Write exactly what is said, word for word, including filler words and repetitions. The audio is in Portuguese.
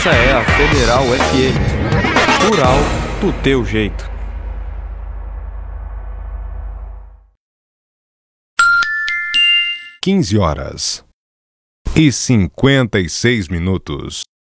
Essa é a Federal F M. Rural do teu jeito. quinze horas e cinquenta e seis minutos.